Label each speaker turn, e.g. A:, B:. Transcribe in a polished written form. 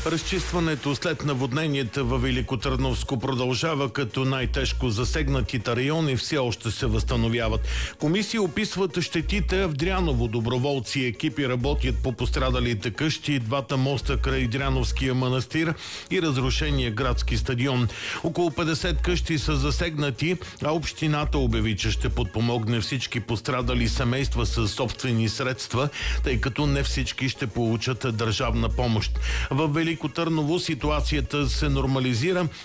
A: Разчистването след наводненията във Великотърновско продължава, като най-тежко засегнатите райони все още се възстановяват. Комисии описват щетите в Дряново. Доброволци и екипи работят по пострадалите къщи, двата моста край Дряновския манастир и разрушения градски стадион. Около 50 къщи са засегнати, а общината обяви, че ще подпомогне всички пострадали семейства със собствени средства, тъй като не всички ще получат държавна помощ. В Велико Търново ситуацията се нормализира,